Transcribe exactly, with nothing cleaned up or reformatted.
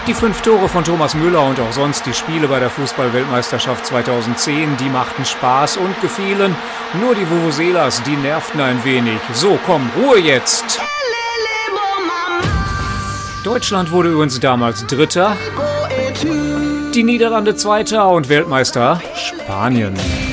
Die fünf Tore von Thomas Müller und auch sonst die Spiele bei der Fußball-Weltmeisterschaft zweitausendzehn, die machten Spaß und gefielen. Nur die Vuvuzelas, die nervten ein wenig. So, komm, Ruhe jetzt! Deutschland wurde übrigens damals Dritter, die Niederlande Zweiter und Weltmeister Spanien.